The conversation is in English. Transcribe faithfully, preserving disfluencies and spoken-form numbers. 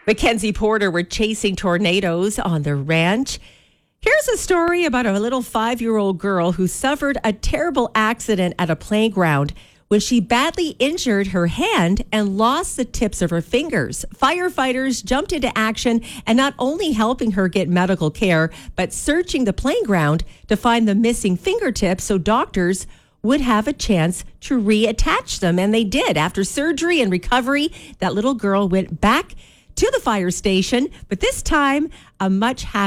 Mackenzie Porter were chasing tornadoes on the ranch. Here's a story about a little five-year-old girl who suffered a terrible accident at a playground when she badly injured her hand and lost the tips of her fingers. Firefighters jumped into action and not only helping her get medical care, but searching the playground to find the missing fingertips so doctors would have a chance to reattach them. And they did. After surgery and recovery, that little girl went back to the fire station, but this time a much happier